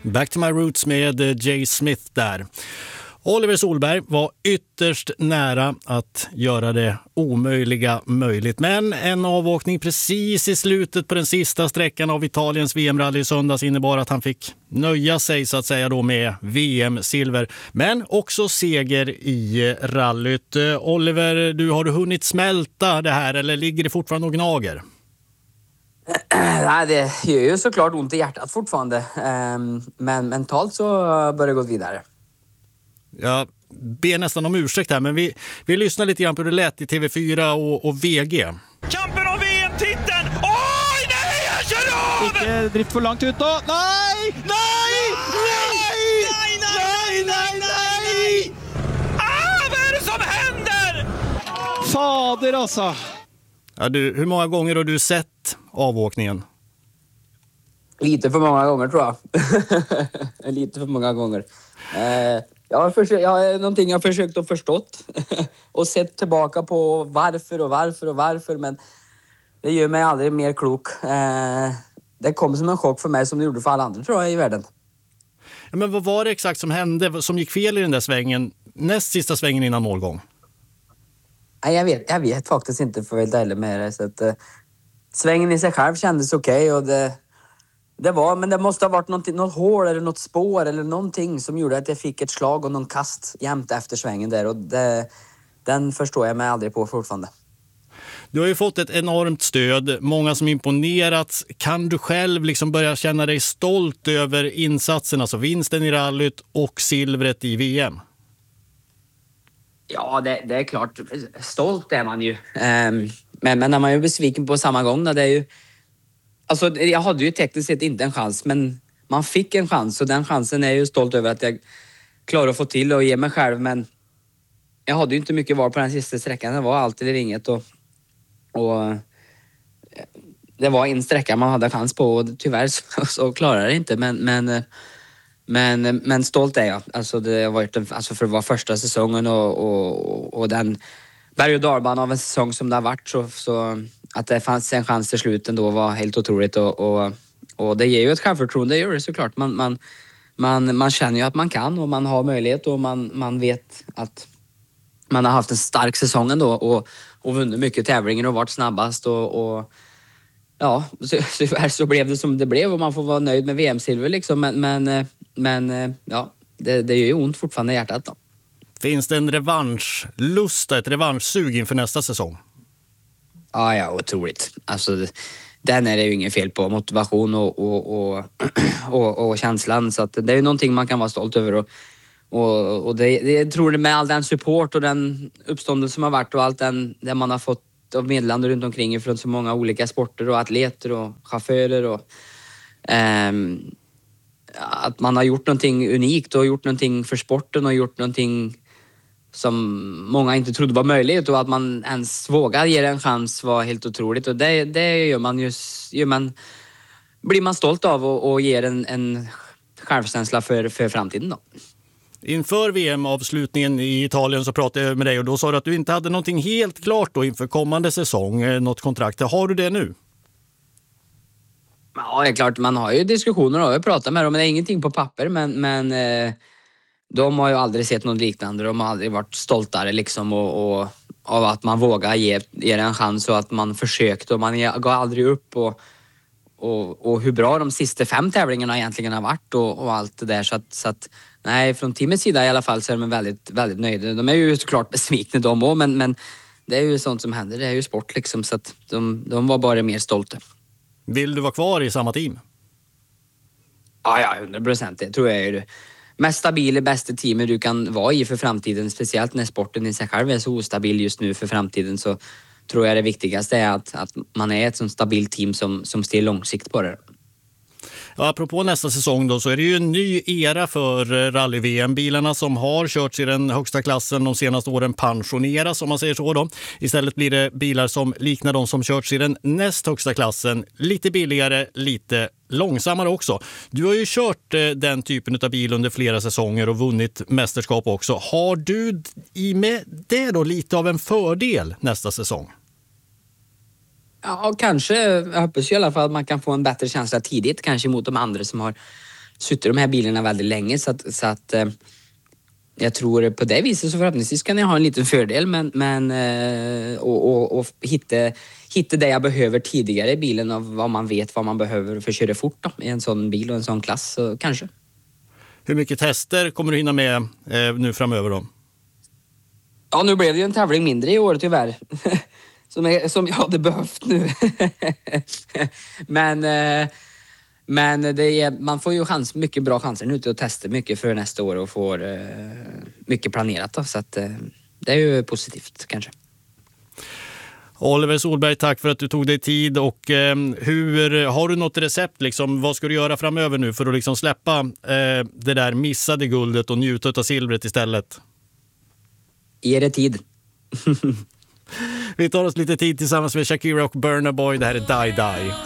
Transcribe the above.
Back to my roots med Jay Smith där. Oliver Solberg var ytterst nära att göra det omöjliga möjligt. Men en avåkning precis i slutet på den sista sträckan av Italiens VM-rally i söndags innebar att han fick nöja sig så att säga då med VM-silver. Men också seger i rallyt. Oliver, har du hunnit smälta det här eller ligger det fortfarande och gnager? Nej, det gör ju såklart ont i hjärtat fortfarande. Men mentalt så börjar det gå vidare. Jag ber nästan om ursäkt här, men vi lyssnar lite grann på det lät i TV4 och VG. Kampen om VM-titeln! Oj, nej, jag kör av! Ikke drift for langt ut då. Nej! Nej! Nej! Vad är det som händer? Fader alltså. Ja, hur många gånger har du sett avåkningen? Lite för många gånger tror jag. Lite för många gånger. Jag är någonting jag försökt att förstått och sett tillbaka på varför, men det gör mig aldrig mer klok. Det kom som en chock för mig som det gjorde för alla andra tror jag i världen. Ja, men vad var det exakt som hände, som gick fel i den där svängen, näst sista svängen innan målgång? Nej, jag vet faktiskt inte för att vara ärlig med det. Så att, svängen i sig själv kändes okej och men det måste ha varit något hål eller något spår eller någonting som gjorde att jag fick ett slag och någon kast jämt efter svängen där och den förstår jag mig aldrig på fortfarande. Du har ju fått ett enormt stöd, många som imponerats. Kan du själv liksom börja känna dig stolt över insatsen, alltså vinsten i rallyt och silvret i VM? Ja, det är klart. Stolt är man ju. Men är man ju besviken på samma gång. Det är ju, alltså, jag hade ju tekniskt sett inte en chans, men man fick en chans och den chansen är jag ju stolt över att jag klarar att få till och ge mig själv. Men jag hade ju inte mycket var på den sista sträckan. Det var allt eller inget och det var en sträcka man hade chans på och tyvärr så klarade jag det inte. Men stolt är jag. Alltså det har varit för att vara första säsongen och den berg- och dalbanan av en säsong som det har varit så att det fanns en chans till sluten då var helt otroligt och det ger ju ett självförtroende, det gör det såklart. Man känner ju att man kan och man har möjlighet och man vet att man har haft en stark säsong ändå och vunnit mycket tävlingar och varit snabbast och ja, så blev det som det blev och man får vara nöjd med VM-silver liksom. Men ja, det gör ju ont fortfarande i hjärtat då. Finns det en revanschlusta, ett revanschsug inför nästa säsong? Ja, otroligt. Alltså, den är det ju ingen fel på. Motivation och känslan. Så att det är ju någonting man kan vara stolt över. Och det tror jag med all den support och den uppståndelse som har varit och allt det man har fått av meddelanden runt omkring från så många olika sporter och atleter och chaufförer och att man har gjort någonting unikt och gjort någonting för sporten och gjort någonting som många inte trodde var möjligt och att man ens vågar ge en chans var helt otroligt och det blir man stolt av och ger en självkänsla för framtiden då. Inför VM-avslutningen i Italien så pratade jag med dig och då sa du att du inte hade någonting helt klart då inför kommande säsong, något kontrakt. Har du det nu? Ja, det är klart. Man har ju diskussioner och jag pratar med dem, men det är ingenting på papper. Men de har ju aldrig sett något liknande. De har aldrig varit stoltare liksom och av att man vågar ge en chans och att man försökt och man går aldrig upp och hur bra de sista 5 tävlingarna egentligen har varit och allt det där. Så att nej, från teamets sida i alla fall så är de väldigt, väldigt nöjda. De är ju såklart besvikna de också, men det är ju sånt som händer. Det är ju sport liksom, så att de var bara mer stolta. Vill du vara kvar i samma team? Ja, 100%. Det tror jag är det mest stabila, bästa teamet du kan vara i för framtiden. Speciellt när sporten i sig själv är så ostabil just nu för framtiden så tror jag det viktigaste är att man är ett sånt stabilt team som ser långsiktigt på det. Ja, apropå nästa säsong då så är det ju en ny era för rally-VM. Bilarna som har körts i den högsta klassen de senaste åren pensioneras om man säger så då. Istället blir det bilar som liknar de som körts i den näst högsta klassen. Lite billigare, lite långsammare också. Du har ju kört den typen av bil under flera säsonger och vunnit mästerskap också. Har du i med det då lite av en fördel nästa säsong? Ja, kanske. Jag hoppas i alla fall att man kan få en bättre känsla tidigt kanske mot de andra som har suttit i de här bilarna väldigt länge så att jag tror på det viset så förhoppningsvis kan jag ha en liten fördel men och hitta det jag behöver tidigare i bilen av vad man vet vad man behöver för att köra fort då, i en sån bil och en sån klass så kanske. Hur mycket tester kommer du hinna med nu framöver då? Ja, nu blev det ju en tävling mindre i år tyvärr. som jag hade behövt nu. Men man får ju mycket bra chanser nu till att testa mycket för nästa år och får mycket planerat då, så att det är ju positivt kanske. Oliver Solberg, tack för att du tog dig tid och har du något recept liksom, vad ska du göra framöver nu för att liksom släppa det där missade guldet och njuta av silvret istället? Ge det tid. Vi tar oss lite tid tillsammans med Shakira och Burna Boy. Det här är Die Die.